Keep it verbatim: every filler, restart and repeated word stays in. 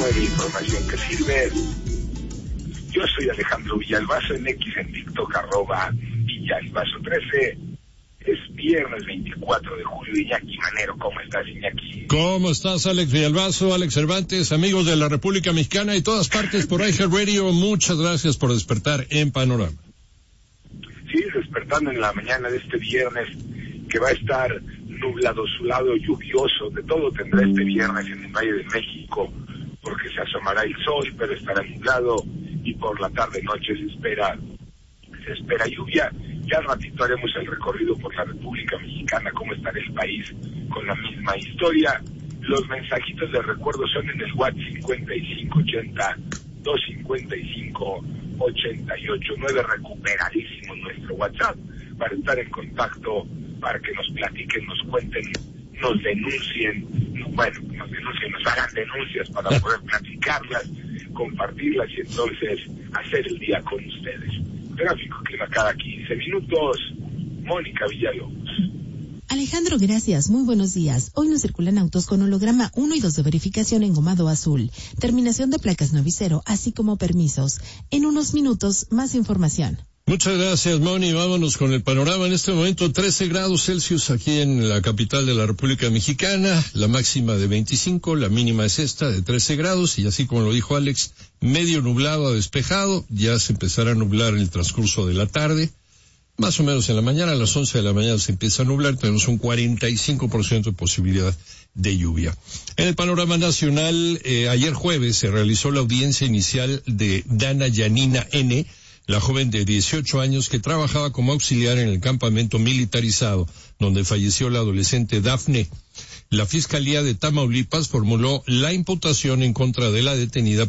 nueva información que sirve. Yo soy Alejandro Villalbazo, en X, en TikTok, arroba Villalbazo trece. Es viernes veinticuatro de julio. Iñaki Manero, ¿cómo estás, Iñaki? ¿Cómo estás, Alex Villalbazo, Alex Cervantes, amigos de la República Mexicana y todas partes por iHeartRadio? Muchas gracias por despertar en Panorama. Sí, despertando en la mañana de este viernes, que va a estar nublado, lado lluvioso. De todo tendrá este viernes en el Valle de México, porque se asomará el sol, pero estará nublado, y por la tarde-noche se espera, se espera lluvia. Ya al ratito haremos el recorrido por la República Mexicana, cómo está el país, con la misma historia. Los mensajitos de recuerdo son en el WhatsApp cincuenta y cinco ochenta, doscientos cincuenta y cinco, ochenta y ocho nueve, recuperadísimo nuestro WhatsApp, para estar en contacto, para que nos platiquen, nos cuenten, nos denuncien, bueno, nos denuncien, nos hagan denuncias para poder platicarlas, compartirlas y entonces hacer el día con ustedes. Tráfico clima cada quince minutos. Mónica Villalobos. Alejandro, gracias. Muy buenos días. Hoy no circulan autos con holograma uno y dos de verificación engomado azul. Terminación de placas nueve y cero, así como permisos. En unos minutos, más información. Muchas gracias, Moni. Vámonos con el panorama. En este momento, trece grados Celsius aquí en la capital de la República Mexicana. La máxima de veinticinco, la mínima es esta de trece grados. Y así como lo dijo Alex, medio nublado a despejado. Ya se empezará a nublar en el transcurso de la tarde. Más o menos en la mañana, a las once de la mañana se empieza a nublar. Tenemos un cuarenta y cinco por ciento de posibilidad de lluvia. En el panorama nacional, eh, ayer jueves se realizó la audiencia inicial de Dana Yanina N., la joven de dieciocho años que trabajaba como auxiliar en el campamento militarizado, donde falleció la adolescente Dafne. La Fiscalía de Tamaulipas formuló la imputación en contra de la detenida